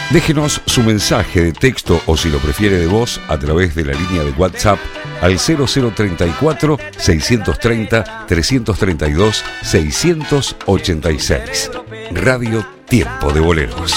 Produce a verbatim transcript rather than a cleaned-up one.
Déjenos su mensaje de texto o si lo prefiere de voz a través de la línea de WhatsApp al cero cero treinta y cuatro, seiscientos treinta, trescientos treinta y dos, seiscientos ochenta y seis. Radio Tiempo de Boleros.